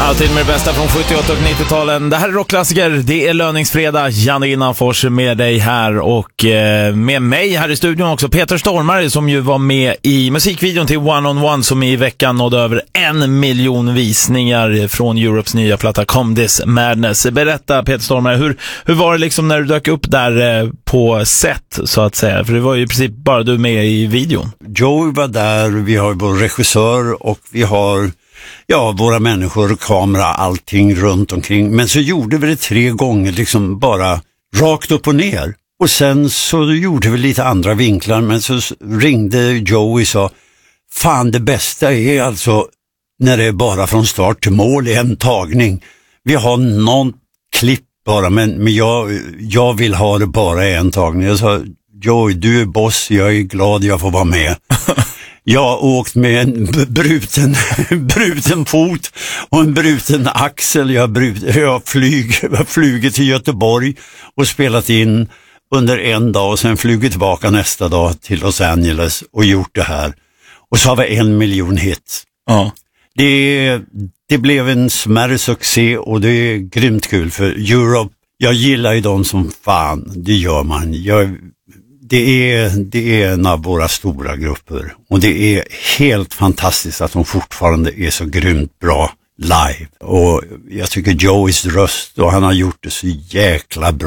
Alltid med det bästa från 78 och 90-talen. Det här är rockklassiker, det är löningsfredag. Janne Innanfors med dig här och med mig här i studion också Peter Stormare som ju var med i musikvideon till One on One som i veckan nådde över 1 miljon visningar från Europes nya platta Come This Madness. Berätta Peter Stormare, hur var det liksom när du dök upp där på set så att säga? För det var ju i princip bara du med i videon. Joey var där, vi har vår regissör och vi har våra människor, kamera, allting runt omkring. Men så gjorde vi det 3 gånger liksom bara rakt upp och ner. Och sen så gjorde vi lite andra vinklar, men så ringde Joey och sa fan, det bästa är alltså när det är bara från start till mål i en tagning. Vi har någon klipp bara, men jag vill ha det bara i en tagning. Jag sa, Joey, du är boss, jag är glad jag får vara med. Jag har åkt med en bruten fot och en bruten axel. Jag har flugit till Göteborg och spelat in under en dag och sen flugit tillbaka nästa dag till Los Angeles och gjort det här. Och så har vi 1 miljon hits. Ja. Det blev en smärre succé och det är grymt kul för Europe. Jag gillar ju dem som fan, det gör man. Det är en av våra stora grupper och det är helt fantastiskt att de fortfarande är så grymt bra live. Och jag tycker Joeys röst, och han har gjort det så jäkla bra.